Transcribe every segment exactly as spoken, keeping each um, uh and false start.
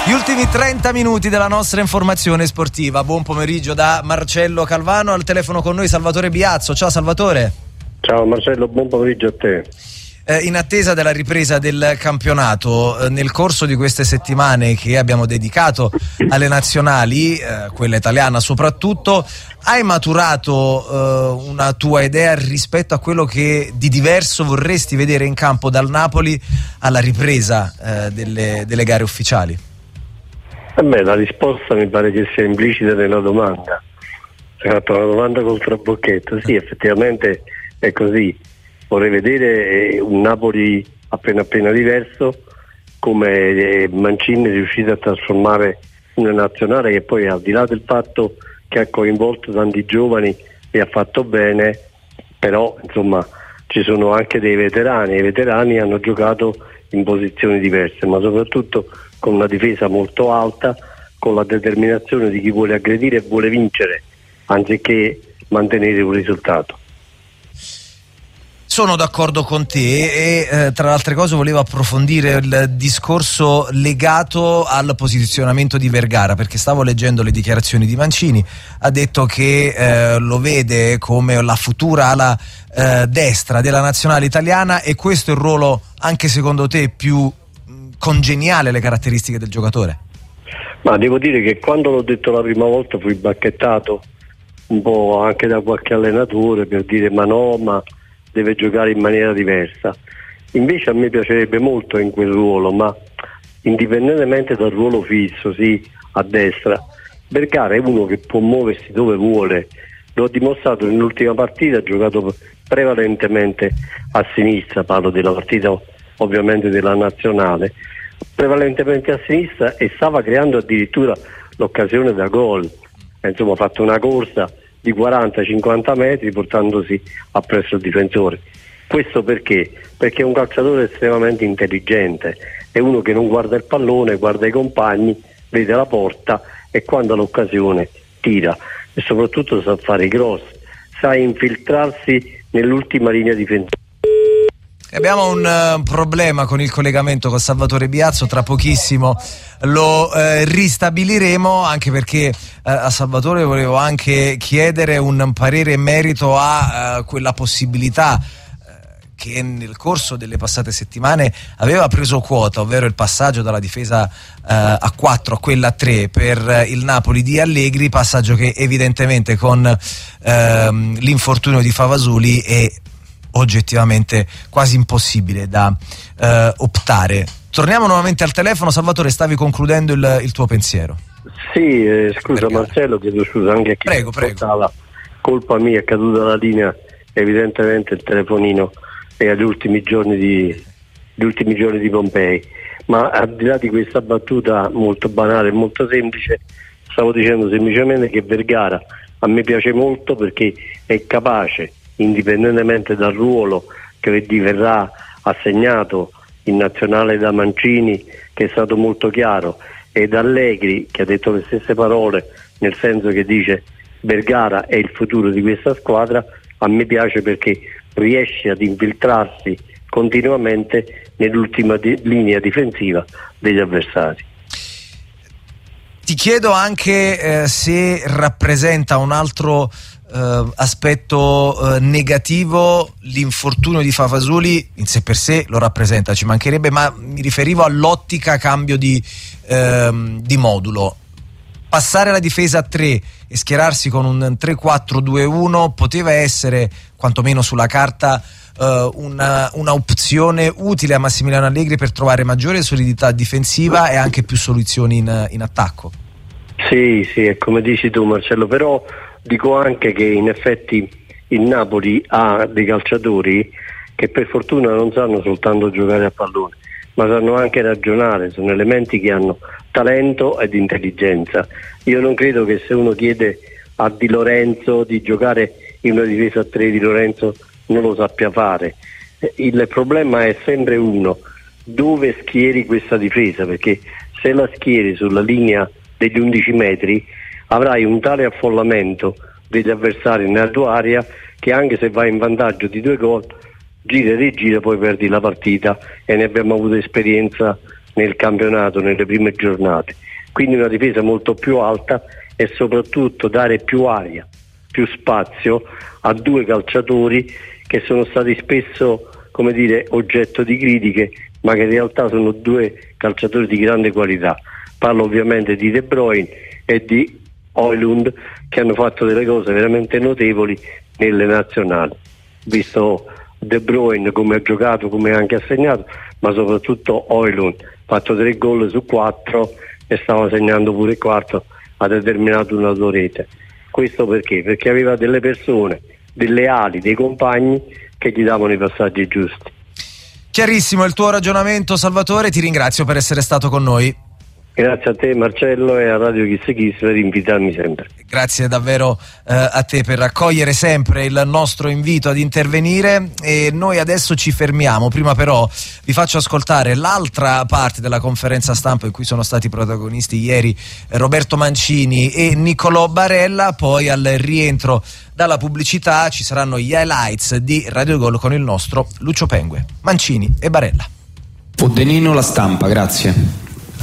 Gli ultimi trenta minuti della nostra informazione sportiva. Buon pomeriggio da Marcello Calvano. Al telefono con noi Salvatore Biazzo. Ciao Salvatore. Ciao Marcello, buon pomeriggio a te. Eh, in attesa della ripresa del campionato, eh, nel corso di queste settimane che abbiamo dedicato alle nazionali, eh, quella italiana soprattutto, hai maturato eh, una tua idea rispetto a quello che di diverso vorresti vedere in campo dal Napoli alla ripresa eh, delle, delle gare ufficiali? Eh beh, la risposta mi pare che sia implicita nella domanda. Hai fatto una domanda col trabocchetto. Sì, effettivamente è così. Vorrei vedere un Napoli appena appena diverso, come Mancini è riuscito a trasformare una nazionale che poi, al di là del fatto che ha coinvolto tanti giovani e ha fatto bene, però insomma ci sono anche dei veterani e i veterani hanno giocato in posizioni diverse, ma soprattutto con una difesa molto alta, con la determinazione di chi vuole aggredire e vuole vincere anziché mantenere un risultato. Sono d'accordo con te e eh, tra le altre cose volevo approfondire il discorso legato al posizionamento di Vergara, perché stavo leggendo le dichiarazioni di Mancini. Ha detto che eh, lo vede come la futura ala eh, destra della nazionale italiana, e questo è il ruolo, anche secondo te, più mh, congeniale alle caratteristiche del giocatore? Ma devo dire che quando l'ho detto la prima volta fui bacchettato un po' anche da qualche allenatore per dire ma no, ma deve giocare in maniera diversa. Invece a me piacerebbe molto in quel ruolo, ma indipendentemente dal ruolo fisso, sì, a destra, Vergara è uno che può muoversi dove vuole. Lo ha dimostrato nell'ultima partita, ha giocato prevalentemente a sinistra, parlo della partita ovviamente della nazionale, prevalentemente a sinistra, e stava creando addirittura l'occasione da gol. E insomma ha fatto una corsa di quaranta cinquanta metri portandosi appresso il difensore. Questo perché? Perché è un calciatore estremamente intelligente, è uno che non guarda il pallone, guarda i compagni, vede la porta e quando ha l'occasione tira, e soprattutto sa fare i cross, sa infiltrarsi nell'ultima linea difensiva. Abbiamo un uh, problema con il collegamento con Salvatore Biazzo, tra pochissimo lo uh, ristabiliremo, anche perché uh, a Salvatore volevo anche chiedere un parere in merito a uh, quella possibilità uh, che nel corso delle passate settimane aveva preso quota, ovvero il passaggio dalla difesa uh, a quattro a quella a tre per uh, il Napoli di Allegri, passaggio che evidentemente con uh, l'infortunio di Favasuli è oggettivamente quasi impossibile da eh, optare. Torniamo nuovamente al telefono. Salvatore, stavi concludendo il, il tuo pensiero. Sì, eh, scusa Marcello, chiedo scusa anche a chi prego, prego. La colpa mia, è caduta la linea, evidentemente il telefonino è agli ultimi giorni di gli ultimi giorni di Pompei. Ma al di là di questa battuta molto banale e molto semplice, stavo dicendo semplicemente che Vergara a me piace molto perché è capace, indipendentemente dal ruolo che gli verrà assegnato in nazionale da Mancini, che è stato molto chiaro, e da Allegri, che ha detto le stesse parole, nel senso che dice Vergara è il futuro di questa squadra. A me piace perché riesce ad infiltrarsi continuamente nell'ultima di- linea difensiva degli avversari. Ti chiedo anche eh, se rappresenta un altro Uh, aspetto uh, negativo l'infortunio di Favasuli. In sé per sé lo rappresenta, ci mancherebbe, ma mi riferivo all'ottica cambio di, uh, di modulo. Passare la difesa a tre e schierarsi con un tre quattro due uno poteva essere, quantomeno sulla carta, uh, una, una opzione utile a Massimiliano Allegri per trovare maggiore solidità difensiva e anche più soluzioni in, in attacco. Sì, sì, è come dici tu Marcello, però dico anche che in effetti il Napoli ha dei calciatori che per fortuna non sanno soltanto giocare a pallone, ma sanno anche ragionare, sono elementi che hanno talento ed intelligenza. Io non credo che se uno chiede a Di Lorenzo di giocare in una difesa a tre, Di Lorenzo non lo sappia fare. Il problema è sempre uno: dove schieri questa difesa, perché se la schieri sulla linea degli undici metri avrai un tale affollamento degli avversari nella tua area che anche se vai in vantaggio di due gol, gira e rigira, poi perdi la partita, e ne abbiamo avuto esperienza nel campionato nelle prime giornate, quindi una difesa molto più alta e soprattutto dare più aria, più spazio a due calciatori che sono stati spesso, come dire, oggetto di critiche, ma che in realtà sono due calciatori di grande qualità. Parlo ovviamente di De Bruyne e di Højlund, che hanno fatto delle cose veramente notevoli nelle nazionali. Visto De Bruyne come ha giocato, come ha anche assegnato, ma soprattutto Højlund, fatto tre gol su quattro e stava segnando pure il quarto, ha determinato una sua rete. Questo perché? Perché aveva delle persone, delle ali, dei compagni che gli davano i passaggi giusti. Chiarissimo il tuo ragionamento, Salvatore, ti ringrazio per essere stato con noi. Grazie a te Marcello e a Radio Kiss Kiss per invitarmi sempre. Grazie davvero eh, a te per accogliere sempre il nostro invito ad intervenire, e noi adesso ci fermiamo. Prima però vi faccio ascoltare l'altra parte della conferenza stampa in cui sono stati protagonisti ieri Roberto Mancini e Niccolò Barella. Poi al rientro dalla pubblicità ci saranno gli highlights di Radio Gol con il nostro Lucio Pengue. Mancini e Barella. Fodenino, La Stampa, grazie.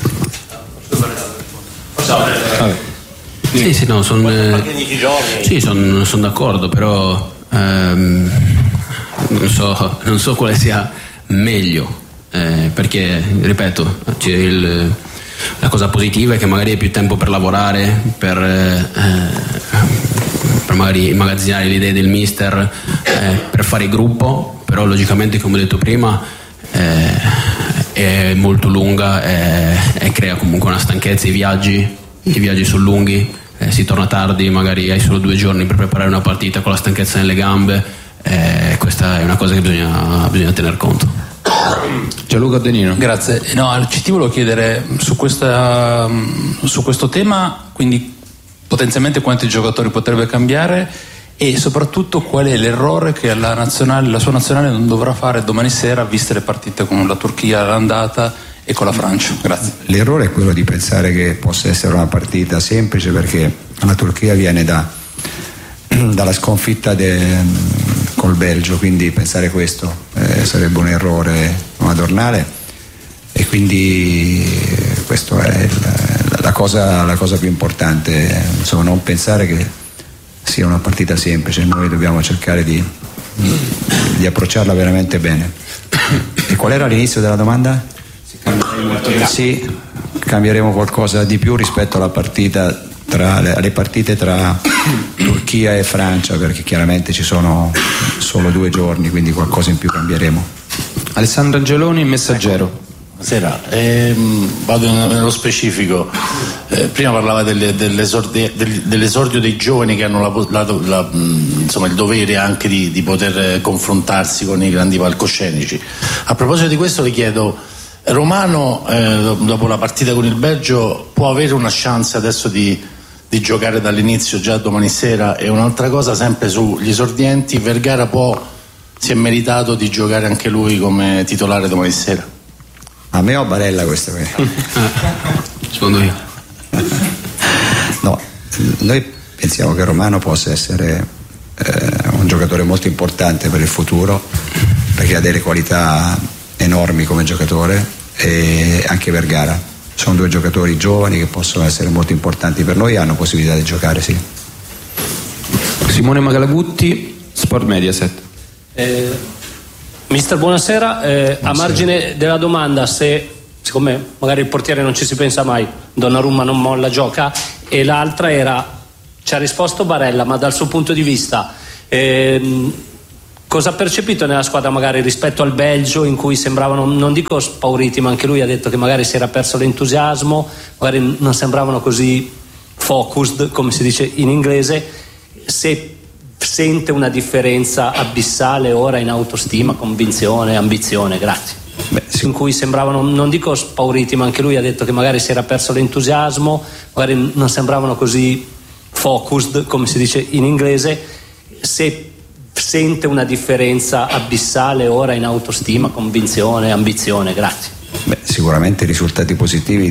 Vabbè. Sì, sì, no, sono eh, sì, son, son d'accordo, però ehm, non so, non so quale sia meglio, eh, perché ripeto, c'è il, la cosa positiva è che magari hai più tempo per lavorare, per, eh, per magari immagazzinare le idee del mister, eh, per fare gruppo, però logicamente, come ho detto prima, eh, è molto lunga e, e crea comunque una stanchezza. I viaggi i viaggi sono lunghi, eh, si torna tardi, magari hai solo due giorni per preparare una partita con la stanchezza nelle gambe, eh, questa è una cosa che bisogna, bisogna tener conto. Gianluca Denino. Grazie. No, ci ti volevo chiedere su, questa, su questo tema, quindi potenzialmente quanti giocatori potrebbe cambiare e soprattutto qual è l'errore che la, nazionale, la sua nazionale non dovrà fare domani sera, viste le partite con la Turchia all'andata e con la Francia. Grazie. L'errore è quello di pensare che possa essere una partita semplice, perché la Turchia viene da, dalla sconfitta de, col Belgio, quindi pensare questo eh, sarebbe un errore madornale, e quindi eh, questa è il, la, cosa, la cosa più importante, insomma, non pensare che sia una partita semplice. Noi dobbiamo cercare di, di approcciarla veramente bene. E qual era l'inizio della domanda? Sì, cambieremo qualcosa di più rispetto alla partita tra le, alle partite tra Turchia e Francia, perché chiaramente ci sono solo due giorni, quindi qualcosa in più cambieremo. Alessandro Angeloni, Messaggero. Buonasera, ehm, vado nello specifico. Eh, prima parlava delle, dell'esordio, dell'esordio dei giovani che hanno la, la, la, insomma, il dovere anche di, di poter confrontarsi con i grandi palcoscenici. A proposito di questo le chiedo, Romano eh, dopo la partita con il Belgio può avere una chance adesso di, di giocare dall'inizio già domani sera? E un'altra cosa sempre sugli esordienti, Vergara può, si è meritato di giocare anche lui come titolare domani sera? A me o a Barella questa qui? Secondo io. No, noi pensiamo che Romano possa essere eh, un giocatore molto importante per il futuro, perché ha delle qualità enormi come giocatore, e anche Vergara. Sono due giocatori giovani che possono essere molto importanti per noi e hanno possibilità di giocare, sì. Simone Magalagutti, Sport Mediaset. Eh, mister, buonasera. Eh, buonasera. A margine della domanda, se siccome magari il portiere non ci si pensa mai, Donnarumma non molla, gioca, e l'altra era, ci ha risposto Barella, ma dal suo punto di vista ehm, cosa ha percepito nella squadra magari rispetto al Belgio, in cui sembravano, non dico spauriti, ma anche lui ha detto che magari si era perso l'entusiasmo, magari non sembravano così focused, come si dice in inglese, se sente una differenza abissale ora in autostima, convinzione, ambizione? Grazie. Beh, sì. In cui sembravano, non dico spauriti, ma anche lui ha detto che magari si era perso l'entusiasmo, magari non sembravano così focused, come si dice in inglese, se sente una differenza abissale ora in autostima, convinzione, ambizione? Grazie. Beh, sicuramente i risultati positivi